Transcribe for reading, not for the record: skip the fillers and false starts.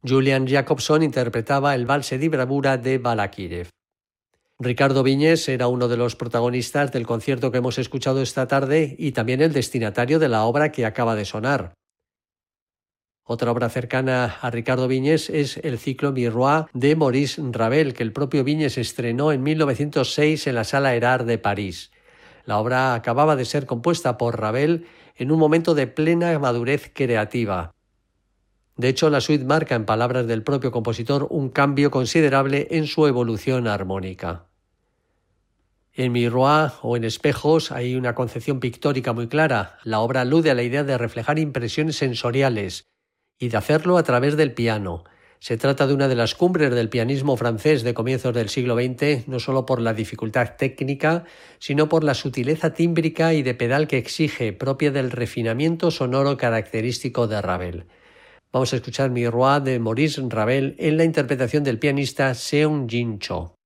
Julian Jacobson interpretaba el Valse di Bravura de Balakirev. Ricardo Viñes era uno de los protagonistas del concierto que hemos escuchado esta tarde y también el destinatario de la obra que acaba de sonar. Otra obra cercana a Ricardo Viñes es el ciclo Miroir de Maurice Ravel, que el propio Viñes estrenó en 1906 en la Sala Erard de París. La obra acababa de ser compuesta por Ravel en un momento de plena madurez creativa. De hecho, la suite marca, en palabras del propio compositor, un cambio considerable en su evolución armónica. En Miroir o en Espejos hay una concepción pictórica muy clara. La obra alude a la idea de reflejar impresiones sensoriales y de hacerlo a través del piano. Se trata de una de las cumbres del pianismo francés de comienzos del siglo XX, no solo por la dificultad técnica, sino por la sutileza tímbrica y de pedal que exige, propia del refinamiento sonoro característico de Ravel. Vamos a escuchar Miroir de Maurice Ravel en la interpretación del pianista Seung-Jin Cho.